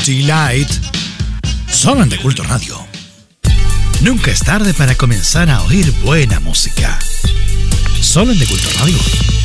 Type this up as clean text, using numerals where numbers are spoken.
City Light. Solo en De Culto Radio. Nunca es tarde para comenzar a oír buena música. Solo en De Culto Radio.